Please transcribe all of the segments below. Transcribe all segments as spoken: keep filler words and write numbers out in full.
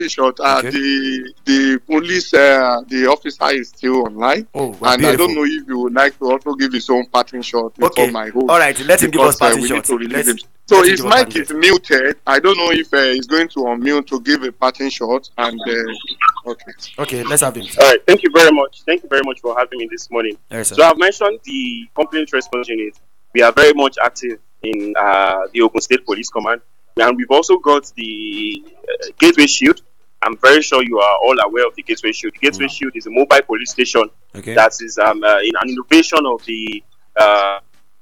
short. Uh, Okay. the the police, uh, the officer is still online, Oh, well, and I don't beautiful. know if you would like to also give his own parting shot before Okay. my host, All right. Let him give us because uh, parting we need shot. to release Let's him. So let him his give us mic parting is shot. muted. I don't know if uh, he's going to unmute to give a parting shot. And uh, okay. Okay. Let's have him. All right. Thank you very much. Thank you very much for having me this morning. Yes, sir. So I've mentioned the complaint response unit. We are very much active in uh, the Ogun State Police Command, and we've also got the uh, Gateway Shield. I'm very sure you are all aware of the Gateway Shield. The Gateway Mm. Shield is a mobile police station Okay. that is um, uh, in an innovation of the uh,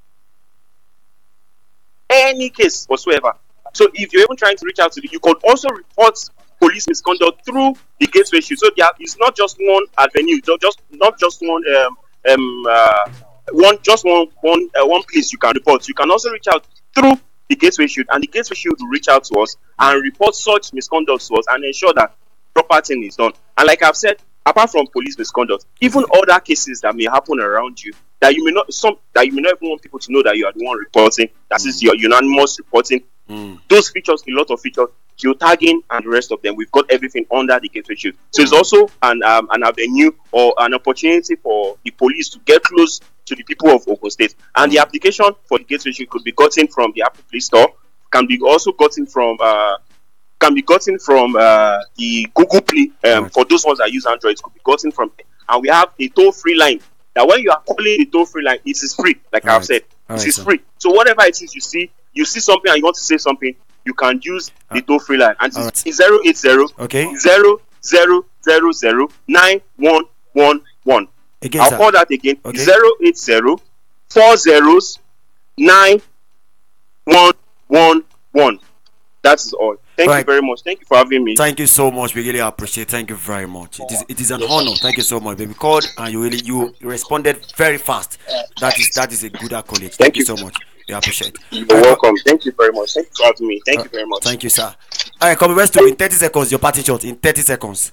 any case whatsoever. So if you're even trying to reach out to the, you could also report police misconduct through the Gateway Shield. So there is not just one avenue, ju- just not just one um, um uh, one just one one uh, one place you can report. You can also reach out through the Gateway Shield, and the Gateway Shield will reach out to us and report such misconduct to us and ensure that proper thing is done. And like I've said, apart from police misconduct, even other cases that may happen around you that you may not some that you may not even want people to know that you are the one reporting. That is your unanimous reporting. Mm. Those features, a lot of features, geotagging and the rest of them, we've got everything under the Gateway Shield. So it's also an um, an avenue or an opportunity for the police to get close to the people of Ogun State. And the application for the Gateway Shield could be gotten from the Apple Play Store, can be also gotten from uh, can be gotten from uh, the Google Play. Um, Right. For those ones that use Android, it could be gotten from. And we have a toll-free line. That when you are calling the toll-free line, it is free. Like All I've right. said, All it right, is sir. free. So whatever it is you see, you see something and you want to say something, you can use the toll-free line. And All it's zero eight zero Okay. zero zero zero zero nine one one one. Again, I'll sir. call that again. Okay. Zero eight zero four zeros nine one one one. That is all. Thank Right. you very much. Thank you for having me. Thank you so much. We really appreciate. Thank you very much. It is it is an honor. Thank you so much. Baby called and you really you responded very fast. That is that is a good accolade. Thank, Thank you you. so much. We appreciate. You're All right, co- welcome. Thank you very much. Thank you for having me. Thank you very much. Thank you, sir. All right, come rest to in thirty seconds. Your party shot in thirty seconds.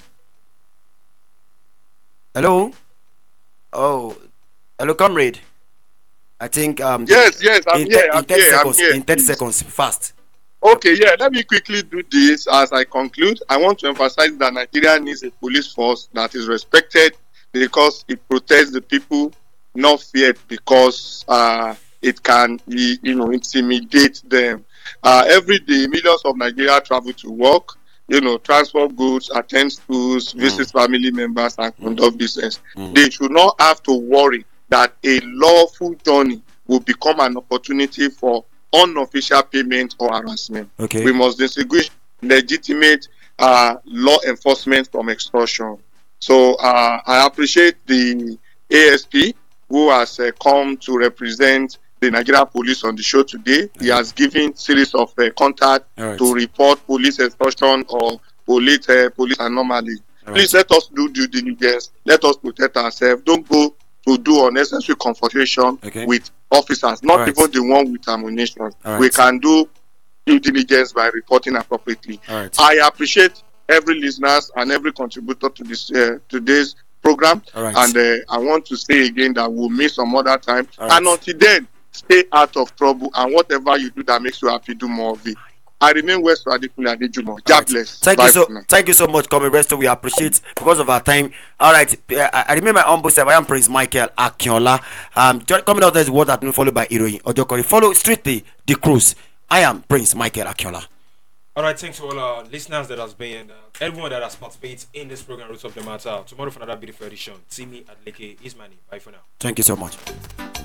Hello. Oh, hello, comrade. I think um Yes, yes, I'm in, here. thir- in I'm thirty here. I'm seconds here. in thirty please. seconds fast. Okay, yeah, let me quickly do this as I conclude. I want to emphasize that Nigeria needs a police force that is respected because it protects the people, not feared because uh, it can, be, you know, intimidate them. Uh, every day, millions of Nigeria travel to work, you know, transport goods, attend schools, visit family members, and conduct business. Mm. They should not have to worry that a lawful journey will become an opportunity for unofficial payment or harassment. Okay. We must distinguish legitimate uh, law enforcement from extortion. So uh, I appreciate the A S P who has uh, come to represent the Nigeria Police on the show today. He has given series of uh, contact All right. to report police extortion or police uh, police anomaly. All Please right. let us do due diligence. Let us protect ourselves. Don't go to do unnecessary confrontation Okay. with officers, not Alright. even the one with ammunition. Alright. We can do due diligence by reporting appropriately. All right. I appreciate every listeners and every contributor to this uh, today's program. Alright. And uh, I want to say again that we'll meet some other time. Alright. And until then, stay out of trouble. And whatever you do that makes you happy, do more of it. I remain West Radical Adejumo. God Alright. bless. Thank Bye you so for now. thank you so much, Coming Resto. We appreciate because of our time. All right, I, I remember my humble self. I am Prince Michael Akinola. Um, jo- coming out there is what that followed by Iroyin Ojokori. Follow strictly the cruise. I am Prince Michael Akinola. All right, thanks to all our listeners that has been, uh, everyone that has participated in this program, Roots of the Matter. Tomorrow for another beautiful edition. See me at Leke is my name. Bye for now. Thank you so much.